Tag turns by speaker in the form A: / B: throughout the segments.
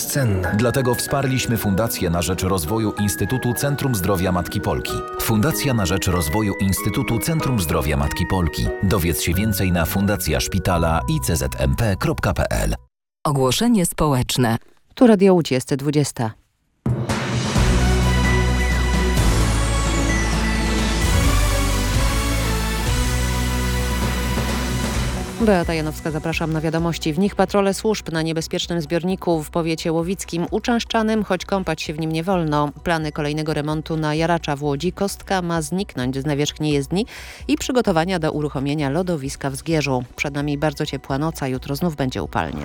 A: bezcenne.
B: Dlatego wsparliśmy Fundację na rzecz rozwoju Instytutu Centrum Zdrowia Matki Polki. Fundacja na rzecz rozwoju Instytutu Centrum Zdrowia Matki Polki. Dowiedz się więcej na fundacjaszpitala.iczmp.pl.
C: Ogłoszenie społeczne.
D: Tu Radio Łódź, jest 20. Beata Janowska, zapraszam na wiadomości. W nich patrole służb na niebezpiecznym zbiorniku w powiecie łowickim uczęszczanym, choć kąpać się w nim nie wolno. Plany kolejnego remontu na Jaracza w Łodzi. Kostka ma zniknąć z nawierzchni jezdni i przygotowania do uruchomienia lodowiska w Zgierzu. Przed nami bardzo ciepła noc, a jutro znów będzie upalnie.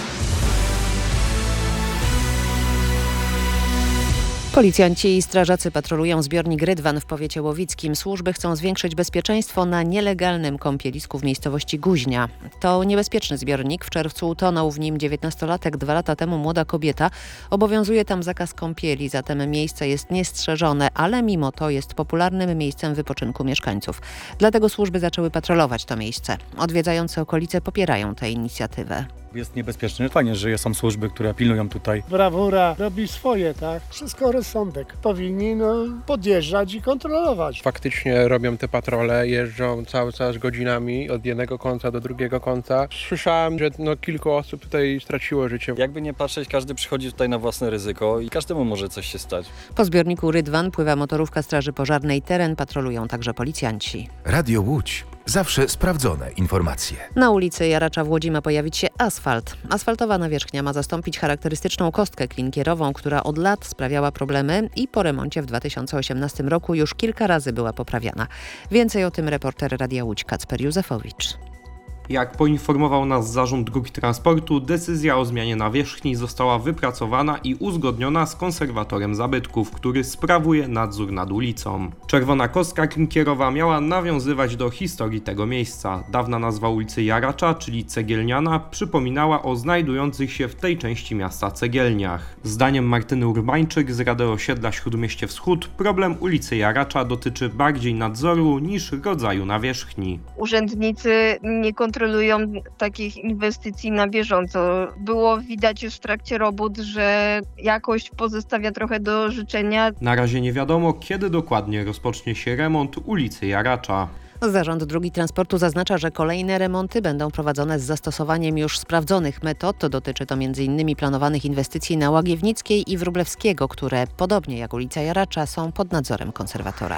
D: Policjanci i strażacy patrolują zbiornik Rydwan w powiecie łowickim. Służby chcą zwiększyć bezpieczeństwo na nielegalnym kąpielisku w miejscowości Guźnia. To niebezpieczny zbiornik. W czerwcu utonął w nim 19-latek, 2 lata temu młoda kobieta. Obowiązuje tam zakaz kąpieli, zatem miejsce jest niestrzeżone, ale mimo to jest popularnym miejscem wypoczynku mieszkańców. Dlatego służby zaczęły patrolować to miejsce. Odwiedzający okolice popierają tę inicjatywę.
E: Jest niebezpieczny. Fajnie, że są służby, które pilnują tutaj.
F: Brawura robi swoje, tak? Wszystko rozsądek. Powinni podjeżdżać i kontrolować.
G: Faktycznie robią te patrole, jeżdżą cały czas godzinami od jednego końca do drugiego końca. Słyszałem, że kilku osób tutaj straciło życie.
H: Jakby nie patrzeć, każdy przychodzi tutaj na własne ryzyko i każdemu może coś się stać.
D: Po zbiorniku Rydwan pływa motorówka Straży Pożarnej. Teren patrolują także policjanci.
A: Radio Łódź. Zawsze sprawdzone informacje.
D: Na ulicy Jaracza w Łodzi ma pojawić się asfalt. Asfaltowa nawierzchnia ma zastąpić charakterystyczną kostkę klinkierową, która od lat sprawiała problemy i po remoncie w 2018 roku już kilka razy była poprawiana. Więcej o tym reporter Radia Łódź Kacper Józefowicz.
I: Jak poinformował nas Zarząd Dróg Transportu, decyzja o zmianie nawierzchni została wypracowana i uzgodniona z konserwatorem zabytków, który sprawuje nadzór nad ulicą. Czerwona kostka klinkierowa miała nawiązywać do historii tego miejsca. Dawna nazwa ulicy Jaracza, czyli Cegielniana, przypominała o znajdujących się w tej części miasta cegielniach. Zdaniem Martyny Urbańczyk z Rady Osiedla Śródmieście Wschód, problem ulicy Jaracza dotyczy bardziej nadzoru niż rodzaju nawierzchni.
J: Urzędnicy nie kontrolują takich inwestycji na bieżąco. Było widać już w trakcie robót, że jakość pozostawia trochę do życzenia.
I: Na razie nie wiadomo, kiedy dokładnie rozpocznie się remont ulicy Jaracza.
D: Zarząd Dróg Transportu zaznacza, że kolejne remonty będą prowadzone z zastosowaniem już sprawdzonych metod. Dotyczy to m.in. planowanych inwestycji na Łagiewnickiej i Wróblewskiego, które, podobnie jak ulica Jaracza, są pod nadzorem konserwatora.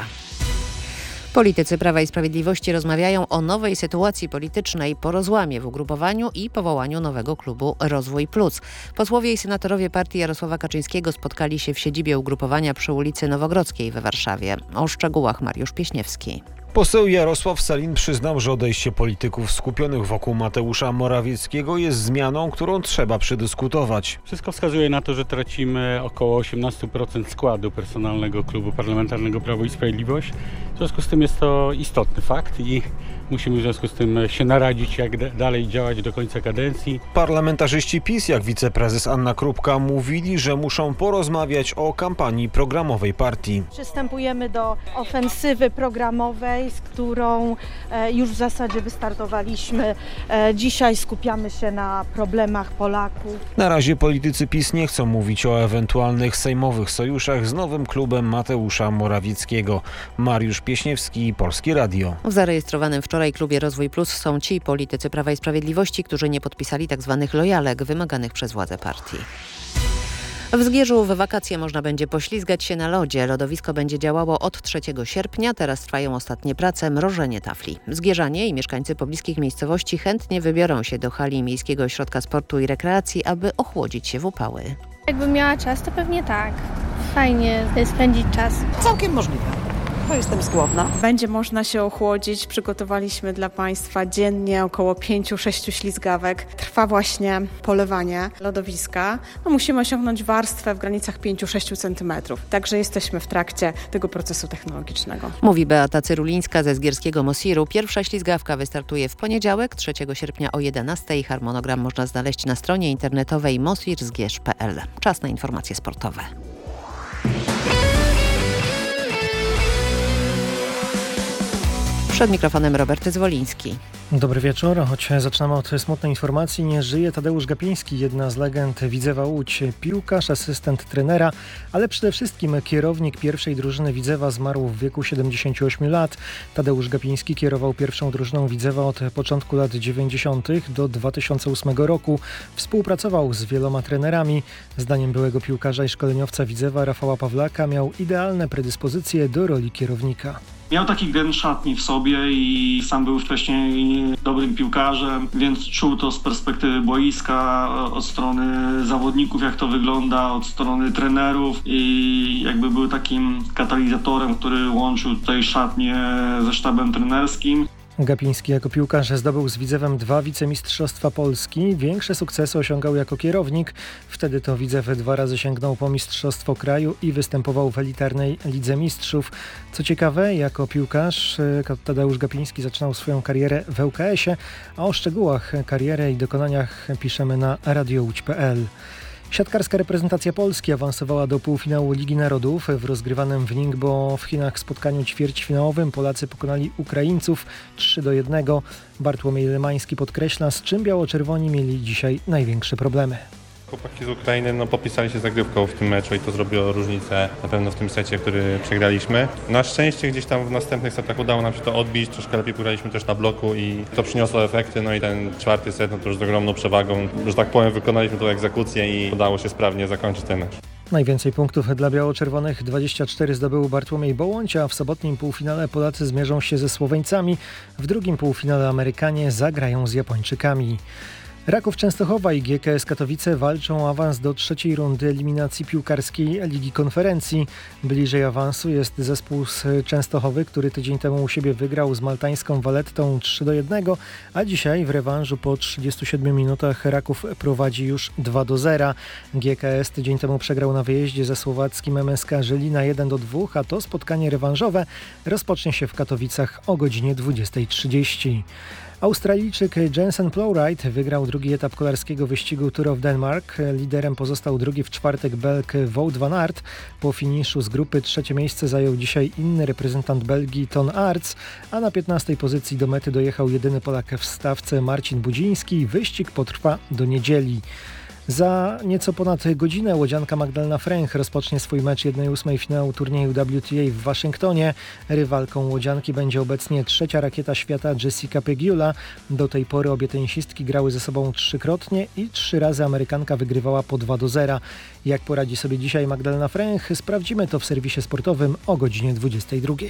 D: Politycy Prawa i Sprawiedliwości rozmawiają o nowej sytuacji politycznej po rozłamie w ugrupowaniu i powołaniu nowego klubu Rozwój Plus. Posłowie i senatorowie partii Jarosława Kaczyńskiego spotkali się w siedzibie ugrupowania przy ulicy Nowogrodzkiej we Warszawie. O szczegółach Mariusz Pieśniewski.
K: Poseł Jarosław Sellin przyznał, że odejście polityków skupionych wokół Mateusza Morawieckiego jest zmianą, którą trzeba przedyskutować.
L: Wszystko wskazuje na to, że tracimy około 18% składu personalnego klubu parlamentarnego Prawo i Sprawiedliwość. W związku z tym jest to istotny fakt i musimy w związku z tym się naradzić, jak dalej działać do końca kadencji.
K: Parlamentarzyści PiS, jak wiceprezes Anna Krupka, mówili, że muszą porozmawiać o kampanii programowej partii.
M: Przystępujemy do ofensywy programowej, z którą już w zasadzie wystartowaliśmy. Dzisiaj skupiamy się na problemach Polaków.
K: Na razie politycy PiS nie chcą mówić o ewentualnych sejmowych sojuszach z nowym klubem Mateusza Morawieckiego. Mariusz Pieśniewski, Polskie Radio.
D: W zarejestrowanym wczoraj klubie Rozwój Plus są ci politycy Prawa i Sprawiedliwości, którzy nie podpisali tzw. lojalek wymaganych przez władze partii. W Zgierzu w wakacje można będzie poślizgać się na lodzie. Lodowisko będzie działało od 3 sierpnia. Teraz trwają ostatnie prace, mrożenie tafli. Zgierzanie i mieszkańcy pobliskich miejscowości chętnie wybiorą się do hali Miejskiego Ośrodka Sportu i Rekreacji, aby ochłodzić się w upały.
N: Jakbym miała czas, to pewnie tak. Fajnie spędzić czas.
O: Całkiem możliwe. Bo jestem zgłodna.
P: Będzie można się ochłodzić. Przygotowaliśmy dla Państwa dziennie około 5-6 ślizgawek. Trwa właśnie polewanie lodowiska. Musimy osiągnąć warstwę w granicach 5-6 cm. Także jesteśmy w trakcie tego procesu technologicznego.
D: Mówi Beata Cyrulińska ze zgierskiego Mosiru. Pierwsza ślizgawka wystartuje w poniedziałek, 3 sierpnia o 11:00. Harmonogram można znaleźć na stronie internetowej mosirzgierz.pl. Czas na informacje sportowe. Przed mikrofonem Robert Zwoliński.
Q: Dobry wieczór, choć zaczynamy od smutnej informacji. Nie żyje Tadeusz Gapiński, jedna z legend Widzewa Łódź. Piłkarz, asystent trenera, ale przede wszystkim kierownik pierwszej drużyny Widzewa, zmarł w wieku 78 lat. Tadeusz Gapiński kierował pierwszą drużyną Widzewa od początku lat 90. do 2008 roku. Współpracował z wieloma trenerami. Zdaniem byłego piłkarza i szkoleniowca Widzewa Rafała Pawlaka miał idealne predyspozycje do roli kierownika.
R: Miał taki gen szatni w sobie i sam był wcześniej dobrym piłkarzem, więc czuł to z perspektywy boiska, od strony zawodników, jak to wygląda, od strony trenerów i jakby był takim katalizatorem, który łączył tutaj szatnię ze sztabem trenerskim.
Q: Gapiński jako piłkarz zdobył z Widzewem 2 wicemistrzostwa Polski. Większe sukcesy osiągał jako kierownik. Wtedy to Widzew 2 razy sięgnął po mistrzostwo kraju i występował w elitarnej Lidze Mistrzów. Co ciekawe, jako piłkarz Tadeusz Gapiński zaczynał swoją karierę w ŁKS-ie, a o szczegółach kariery i dokonaniach piszemy na radiołódź.pl. Siatkarska reprezentacja Polski awansowała do półfinału Ligi Narodów. W rozgrywanym w Ningbo w Chinach spotkaniu ćwierćfinałowym Polacy pokonali Ukraińców 3-1. Bartłomiej Lemański podkreśla, z czym biało-czerwoni mieli dzisiaj największe problemy.
S: Chłopaki z Ukrainy popisali się zagrywką w tym meczu i to zrobiło różnicę na pewno w tym secie, który przegraliśmy. Na szczęście gdzieś tam w następnych setach udało nam się to odbić, troszkę lepiej pograliśmy też na bloku i to przyniosło efekty. No i ten czwarty set to już z ogromną przewagą, że tak powiem, wykonaliśmy tą egzekucję i udało się sprawnie zakończyć ten mecz.
Q: Najwięcej punktów dla biało-czerwonych, 24 zdobył Bartłomiej Bołądź, a w sobotnim półfinale Polacy zmierzą się ze Słoweńcami. W drugim półfinale Amerykanie zagrają z Japończykami. Raków Częstochowa i GKS Katowice walczą o awans do trzeciej rundy eliminacji piłkarskiej Ligi Konferencji. Bliżej awansu jest zespół z Częstochowy, który tydzień temu u siebie wygrał z maltańską Valettą 3-1, a dzisiaj w rewanżu po 37 minutach Raków prowadzi już 2-0. GKS tydzień temu przegrał na wyjeździe ze słowackim MSK Żylina 1-2, a to spotkanie rewanżowe rozpocznie się w Katowicach o godzinie 20:30. Australijczyk Jensen Plowright wygrał drugi etap kolarskiego wyścigu Tour of Denmark. Liderem pozostał drugi w czwartek Belg Wout van Aert. Po finiszu z grupy trzecie miejsce zajął dzisiaj inny reprezentant Belgii Ton Aerts, a na 15. pozycji do mety dojechał jedyny Polak w stawce Marcin Budziński. Wyścig potrwa do niedzieli. Za nieco ponad godzinę łodzianka Magdalena Fręch rozpocznie swój mecz 1/8 finału turnieju WTA w Waszyngtonie. Rywalką łodzianki będzie obecnie trzecia rakieta świata Jessica Pegula. Do tej pory obie tenisistki grały ze sobą 3-krotnie i 3 razy Amerykanka wygrywała po 2-0. Jak poradzi sobie dzisiaj Magdalena Fręch, sprawdzimy to w serwisie sportowym o godzinie 22:00.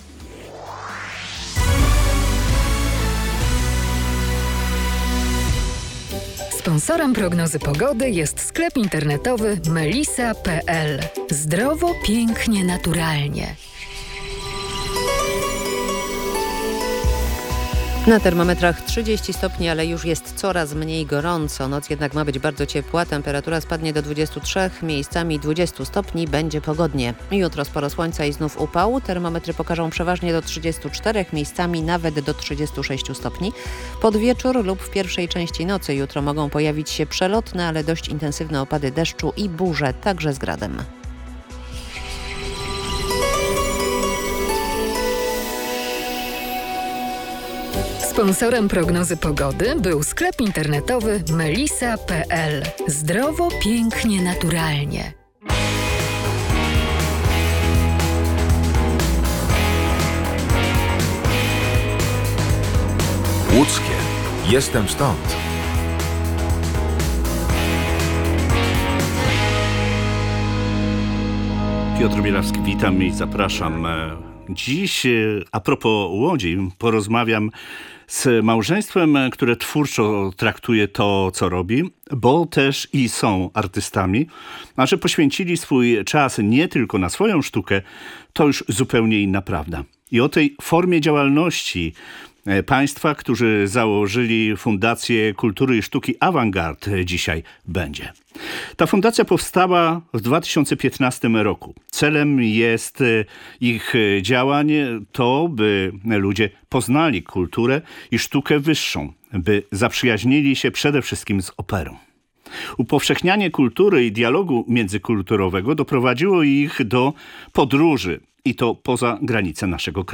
C: Sponsorem prognozy pogody jest sklep internetowy melisa.pl. Zdrowo, pięknie, naturalnie.
D: Na termometrach 30 stopni, ale już jest coraz mniej gorąco. Noc jednak ma być bardzo ciepła. Temperatura spadnie do 23, miejscami 20 stopni, będzie pogodnie. Jutro sporo słońca i znów upał. Termometry pokażą przeważnie do 34, miejscami nawet do 36 stopni. Pod wieczór lub w pierwszej części nocy jutro mogą pojawić się przelotne, ale dość intensywne opady deszczu i burze, także z gradem.
C: Sponsorem prognozy pogody był sklep internetowy melisa.pl. Zdrowo, pięknie, naturalnie.
A: Łódzkie. Jestem stąd.
T: Piotr Bielawski, witam i zapraszam. Dziś a propos Łodzi porozmawiam z małżeństwem, które twórczo traktuje to, co robi, bo też i są artystami, a że poświęcili swój czas nie tylko na swoją sztukę, to już zupełnie inna prawda. I o tej formie działalności państwa, którzy założyli Fundację Kultury i Sztuki Avantgarde, dzisiaj będzie. Ta fundacja powstała w 2015 roku. Celem jest ich działań to, by ludzie poznali kulturę i sztukę wyższą, by zaprzyjaźnili się przede wszystkim z operą. Upowszechnianie kultury i dialogu międzykulturowego doprowadziło ich do podróży i to poza granice naszego kraju.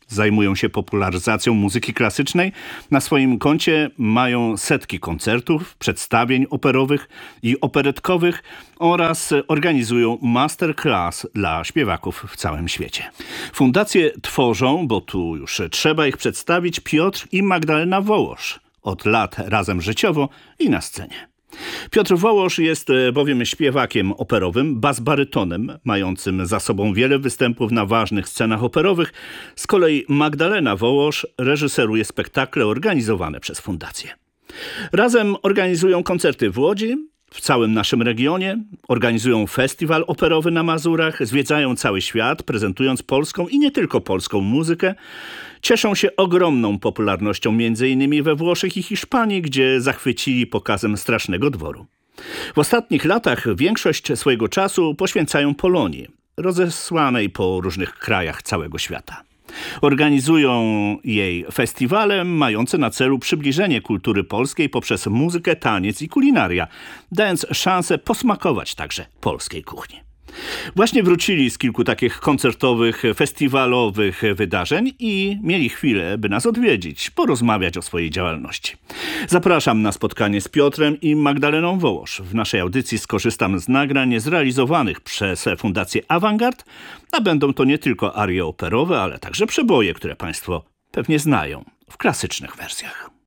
T: Zajmują się popularyzacją muzyki klasycznej. Na swoim koncie mają setki koncertów, przedstawień operowych i operetkowych oraz organizują masterclass dla śpiewaków w całym świecie. Fundację tworzą, bo tu już trzeba ich przedstawić, Piotr i Magdalena Wołosz. Od lat razem życiowo i na scenie. Piotr Wołosz jest bowiem śpiewakiem operowym, bas-barytonem, mającym za sobą wiele występów na ważnych scenach operowych. Z kolei Magdalena Wołosz reżyseruje spektakle organizowane przez fundację. Razem organizują koncerty w Łodzi, w całym naszym regionie, organizują festiwal operowy na Mazurach, zwiedzają cały świat, prezentując polską i nie tylko polską muzykę. Cieszą się ogromną popularnością m.in. we Włoszech i Hiszpanii, gdzie zachwycili pokazem Strasznego Dworu. W ostatnich latach większość swojego czasu poświęcają Polonii, rozesłanej po różnych krajach całego świata. Organizują jej festiwale mające na celu przybliżenie kultury polskiej poprzez muzykę, taniec i kulinaria, dając szansę posmakować także polskiej kuchni. Właśnie wrócili z kilku takich koncertowych, festiwalowych wydarzeń i mieli chwilę, by nas odwiedzić, porozmawiać o swojej działalności. Zapraszam na spotkanie z Piotrem i Magdaleną Wołosz. W naszej audycji skorzystam z nagrań zrealizowanych przez Fundację Avantgard, a będą to nie tylko arie operowe, ale także przeboje, które Państwo pewnie znają w klasycznych wersjach.